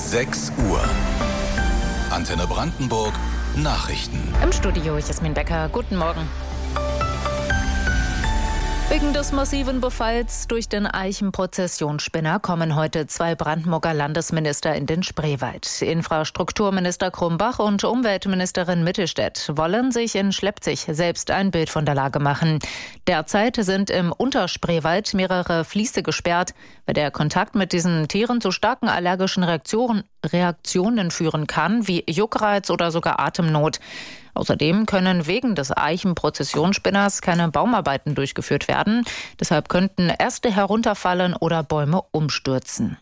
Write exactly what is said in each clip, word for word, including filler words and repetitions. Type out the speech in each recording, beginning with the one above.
sechs Uhr. Antenne Brandenburg Nachrichten. Im Studio Jasmin Becker. Guten Morgen. Wegen des massiven Befalls durch den Eichenprozessionsspinner kommen heute zwei Brandenburger Landesminister in den Spreewald. Infrastrukturminister Krumbach und Umweltministerin Mittelstädt wollen sich in Schleppzig selbst ein Bild von der Lage machen. Derzeit sind im Unterspreewald mehrere Fließe gesperrt, weil der Kontakt mit diesen Tieren zu starken allergischen Reaktionen, Reaktionen führen kann, wie Juckreiz oder sogar Atemnot. Außerdem können wegen des Eichenprozessionsspinners keine Baumarbeiten durchgeführt werden. Deshalb könnten Äste herunterfallen oder Bäume umstürzen.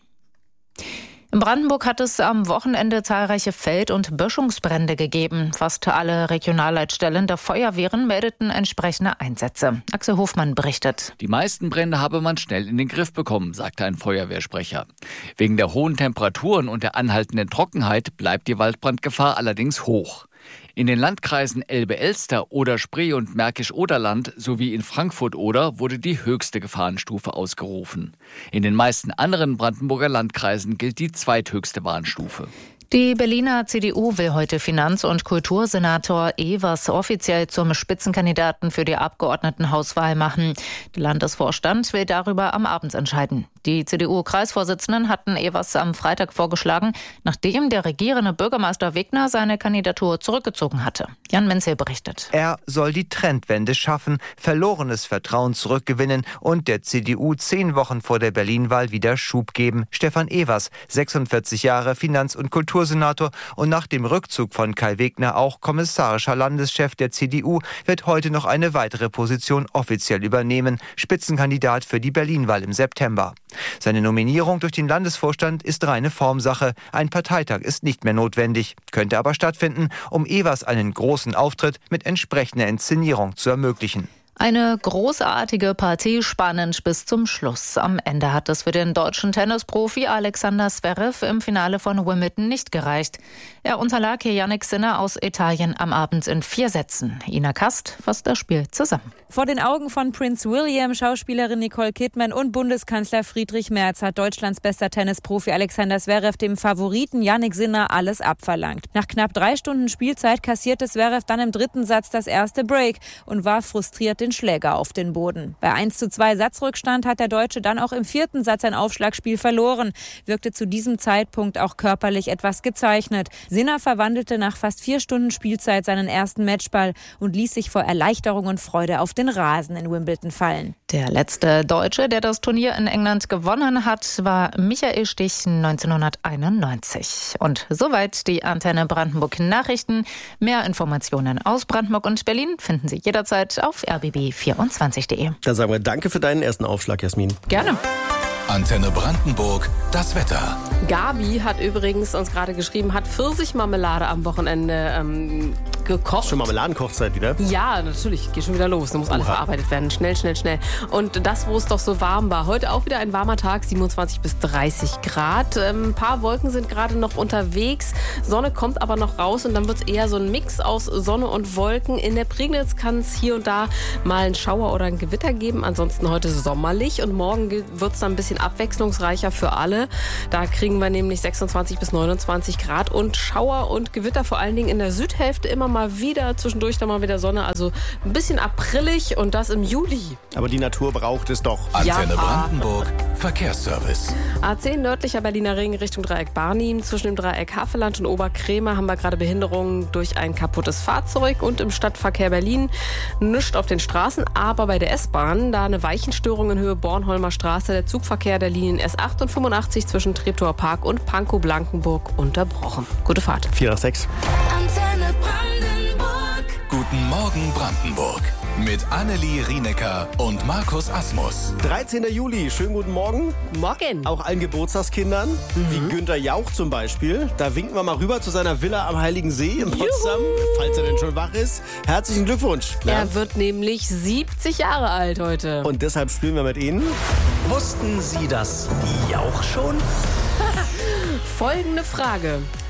In Brandenburg hat es am Wochenende zahlreiche Feld- und Böschungsbrände gegeben. Fast alle Regionalleitstellen der Feuerwehren meldeten entsprechende Einsätze. Axel Hofmann berichtet. Die meisten Brände habe man schnell in den Griff bekommen, sagte ein Feuerwehrsprecher. Wegen der hohen Temperaturen und der anhaltenden Trockenheit bleibt die Waldbrandgefahr allerdings hoch. In den Landkreisen Elbe-Elster, Oder-Spree und Märkisch-Oderland sowie in Frankfurt-Oder wurde die höchste Gefahrenstufe ausgerufen. In den meisten anderen Brandenburger Landkreisen gilt die zweithöchste Warnstufe. Die Berliner C D U will heute Finanz- und Kultursenator Evers offiziell zum Spitzenkandidaten für die Abgeordnetenhauswahl machen. Der Landesvorstand will darüber am Abend entscheiden. Die C D U-Kreisvorsitzenden hatten Evers am Freitag vorgeschlagen, nachdem der regierende Bürgermeister Wegner seine Kandidatur zurückgezogen hatte. Jan Menzel berichtet. Er soll die Trendwende schaffen, verlorenes Vertrauen zurückgewinnen und der C D U zehn Wochen vor der Berlin-Wahl wieder Schub geben. Stefan Evers, sechsundvierzig Jahre, Finanz- und Kultursenator und nach dem Rückzug von Kai Wegner auch kommissarischer Landeschef der C D U, wird heute noch eine weitere Position offiziell übernehmen, Spitzenkandidat für die Berlin-Wahl im September. Seine Nominierung durch den Landesvorstand ist reine Formsache. Ein Parteitag ist nicht mehr notwendig, könnte aber stattfinden, um Evers einen großen Auftritt mit entsprechender Inszenierung zu ermöglichen. Eine großartige Partie, spannend bis zum Schluss. Am Ende hat es für den deutschen Tennisprofi Alexander Zverev im Finale von Wimbledon nicht gereicht. Er unterlag hier Jannik Sinner aus Italien am Abend in vier Sätzen. Ina Kast fasst das Spiel zusammen. Vor den Augen von Prince William, Schauspielerin Nicole Kidman und Bundeskanzler Friedrich Merz hat Deutschlands bester Tennisprofi Alexander Zverev dem Favoriten Jannik Sinner alles abverlangt. Nach knapp drei Stunden Spielzeit kassierte Zverev dann im dritten Satz das erste Break und war frustriert den Schläger auf den Boden. Bei eins zu zwei Satzrückstand hat der Deutsche dann auch im vierten Satz ein Aufschlagspiel verloren, wirkte zu diesem Zeitpunkt auch körperlich etwas gezeichnet. Sinner verwandelte nach fast vier Stunden Spielzeit seinen ersten Matchball und ließ sich vor Erleichterung und Freude auf den Rasen in Wimbledon fallen. Der letzte Deutsche, der das Turnier in England gewonnen hat, war Michael Stich neunzehnhunderteinundneunzig. Und soweit die Antenne Brandenburg Nachrichten. Mehr Informationen aus Brandenburg und Berlin finden Sie jederzeit auf r b b vierundzwanzig punkt de. Dann sagen wir danke für deinen ersten Aufschlag, Jasmin. Gerne. Antenne Brandenburg, das Wetter. Gabi hat übrigens uns gerade geschrieben, hat Pfirsichmarmelade am Wochenende ähm, gekocht. Schon Marmeladenkochzeit wieder? Ja, natürlich. Geht schon wieder los. Da muss alles verarbeitet werden. Schnell, schnell, schnell. Und das, wo es doch so warm war. Heute auch wieder ein warmer Tag, siebenundzwanzig bis dreißig Grad. Ähm, ein paar Wolken sind gerade noch unterwegs. Sonne kommt aber noch raus und dann wird es eher so ein Mix aus Sonne und Wolken. In der Prignitz kann es hier und da mal einen Schauer oder ein Gewitter geben. Ansonsten heute sommerlich und morgen wird es dann ein bisschen abwechslungsreicher für alle. Da kriegen wir nämlich sechsundzwanzig bis neunundzwanzig Grad und Schauer und Gewitter vor allen Dingen in der Südhälfte immer mal wieder, zwischendurch dann mal wieder Sonne, also ein bisschen aprillig und das im Juli. Aber die Natur braucht es doch. Antenne Ja. Brandenburg, Verkehrsservice. A zehn nördlicher Berliner Ring Richtung Dreieck Barnim. Zwischen dem Dreieck Havelland und Oberkrämer haben wir gerade Behinderungen durch ein kaputtes Fahrzeug und im Stadtverkehr Berlin nichts auf den Straßen, aber bei der S-Bahn, da eine Weichenstörung in Höhe Bornholmer Straße, der Zugverkehr der Linien S acht und fünfundachtzig zwischen Treptower Park und Pankow-Blankenburg unterbrochen. Gute Fahrt. vier nach sechs. Antenne Brandenburg. Guten Morgen Brandenburg. Mit Annelie Rienecker und Markus Asmus. dreizehnter Juli, schönen guten Morgen. Morgen. Auch allen Geburtstagskindern, mhm. wie Günther Jauch zum Beispiel. Da winken wir mal rüber zu seiner Villa am Heiligen See in Potsdam, Juhu. falls er denn schon wach ist. Herzlichen Glückwunsch. Er Ja. wird nämlich siebzig Jahre alt heute. Und deshalb spielen wir mit Ihnen. Wussten Sie das Jauch schon? Folgende Frage.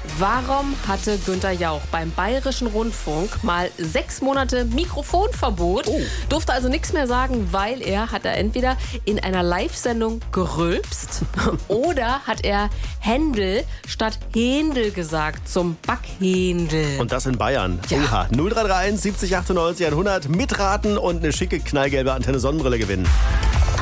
Warum hatte Günther Jauch beim Bayerischen Rundfunk mal sechs Monate Mikrofonverbot? Oh. Durfte also nichts mehr sagen, weil er, hat er entweder in einer Live-Sendung gerülpst oder hat er Händel statt Händel gesagt zum Backhändel. Und das in Bayern. Ja. Oha. null drei drei eins siebzig achtundneunzig hundert mitraten und eine schicke knallgelbe Antenne Sonnenbrille gewinnen.